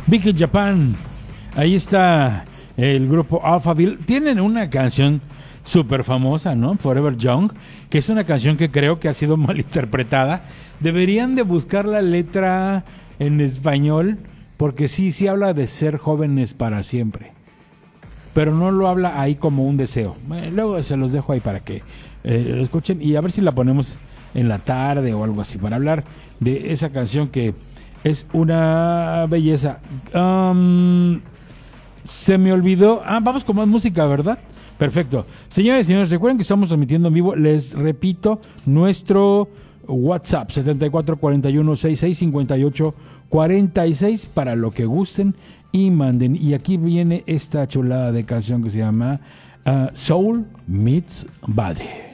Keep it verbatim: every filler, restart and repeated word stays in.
Big in Japan. Ahí está el grupo Alphaville. Tienen una canción súper famosa, ¿no? Forever Young, que es una canción que creo que ha sido mal interpretada. Deberían de buscar la letra en español, porque sí, sí habla de ser jóvenes para siempre. Pero no lo habla ahí como un deseo. Bueno, luego se los dejo ahí para que eh, lo escuchen y a ver si la ponemos en la tarde o algo así, para hablar de esa canción que es una belleza. Um, se me olvidó. Ah, vamos con más música, ¿verdad? Perfecto. Señores y señores, recuerden que estamos transmitiendo en vivo. Les repito, nuestro WhatsApp setenta y cuatro cuarenta y uno sesenta y seis cincuenta y ocho cuarenta y seis para lo que gusten y manden. Y aquí viene esta chulada de canción que se llama uh, Soul Meets Body.